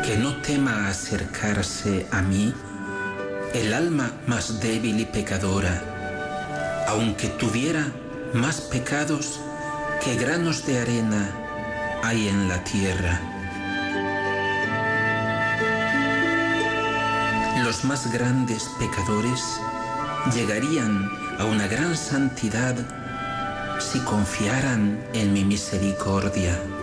que no tema acercarse a mí el alma más débil y pecadora, aunque tuviera más pecados que granos de arena hay en la tierra. Los más grandes pecadores llegarían a una gran santidad si confiaran en mi misericordia.